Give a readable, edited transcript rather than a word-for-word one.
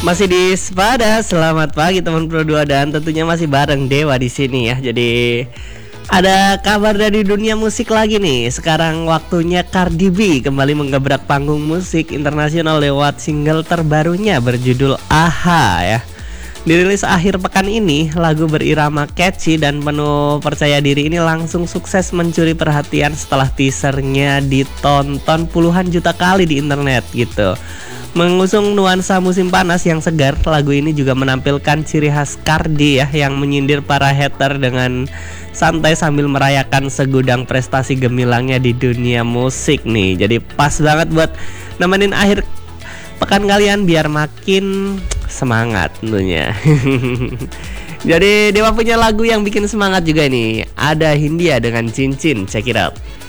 Masih di Sepada, selamat pagi teman Pro 2 dan tentunya masih bareng Dewa di sini ya. Jadi ada kabar dari dunia musik lagi nih. Sekarang waktunya Cardi B kembali menggebrak panggung musik internasional lewat single terbarunya berjudul AHA ya. Dirilis akhir pekan ini, lagu berirama catchy dan penuh percaya diri ini langsung sukses mencuri perhatian setelah teasernya ditonton puluhan juta kali di internet gitu. Mengusung nuansa musim panas yang segar, lagu ini juga menampilkan ciri khas Cardi ya, yang menyindir para hater dengan santai sambil merayakan segudang prestasi gemilangnya di dunia musik nih. Jadi pas banget buat nemenin akhir pekan kalian biar makin semangat tentunya. Jadi Dewa punya lagu yang bikin semangat juga nih. Ada Hindia dengan Cincin, check it out.